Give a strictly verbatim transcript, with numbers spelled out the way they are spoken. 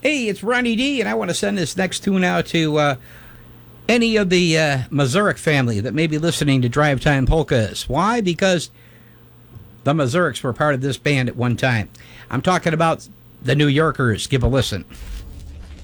Hey, it's Ronnie D, and I want to send this next tune out to uh, any of the uh, Mazurek family that may be listening to Drive Time Polkas. Why? Because the Mazureks were part of this band at one time. I'm talking about the New Yorkers. Give a listen.